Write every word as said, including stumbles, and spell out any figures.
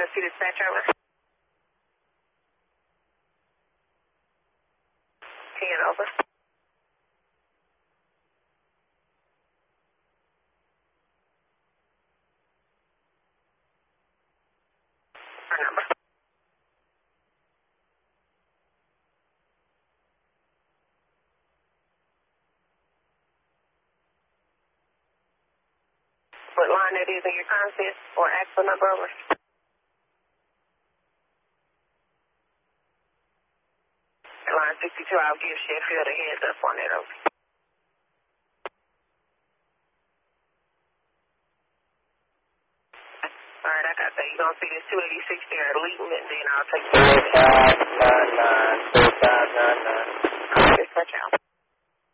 Tennessee dispatch over. ten over. Our number. What line that is in your concept or actual number over? Line sixty-two, I'll give Sheffield a heads up on that over. Alright, I got that. You're going to see this two eighty-six there at Leeton, and then I'll take you.